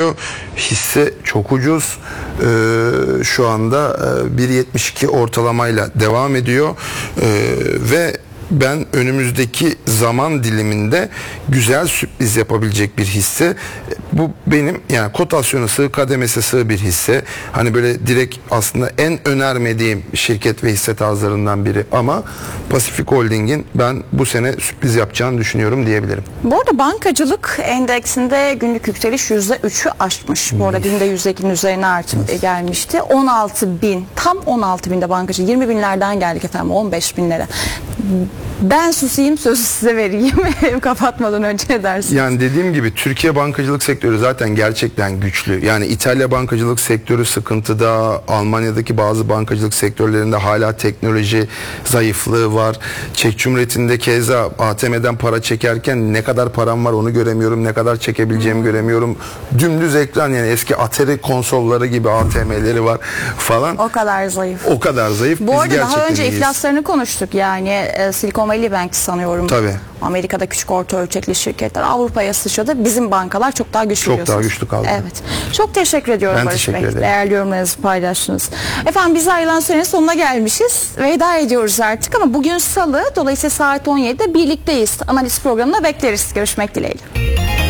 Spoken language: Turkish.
ediyor. Hisse çok ucuz. Şu anda 1.72 ortalamayla devam ediyor. Ve ben önümüzdeki zaman diliminde güzel sürpriz yapabilecek bir hisse. Bu benim yani kotasyona sığ, kademese sığ bir hisse. Hani böyle direkt aslında en önermediğim şirket ve hisse tarzlarından biri ama Pasifik Holding'in ben bu sene sürpriz yapacağını düşünüyorum diyebilirim. Bu arada bankacılık endeksinde günlük yükseliş %3'ü aşmış. Bu arada dün de %2'nin üzerine gelmişti. 16.000, tam 16.000'de bankacı. 20.000'lerden geldik efendim, 15.000'lere. Ben susayım, sözü size vereyim kapatmadan önce edersiniz. Yani dediğim gibi Türkiye bankacılık sektörü zaten gerçekten güçlü. Yani İtalya bankacılık sektörü sıkıntıda, Almanya'daki bazı bankacılık sektörlerinde hala teknoloji zayıflığı var. Çek Cumhuriyeti'nde keza ATM'den para çekerken ne kadar param var onu göremiyorum, ne kadar çekebileceğimi göremiyorum. Dümdüz ekran, yani eski Atari konsolları gibi ATM'leri var falan. O kadar zayıf. O kadar zayıf. Bu arada daha önce iflaslarını konuştuk. Yani Silicon Valley Bank sanıyorum. Tabii. Amerika'da küçük orta ölçekli şirketler Avrupa'ya sıçradı. Bizim bankalar çok daha güçlü. Çok daha güçlü kaldı. Evet. Çok teşekkür ediyorum ben Barış Bey. Ederim. Değerli yorumlarınızı paylaştınız. Efendim biz ayrılan sürenin sonuna gelmişiz. Veda ediyoruz artık ama bugün Salı. Dolayısıyla saat 17'de birlikteyiz. Analiz programına bekleriz. Görüşmek dileğiyle.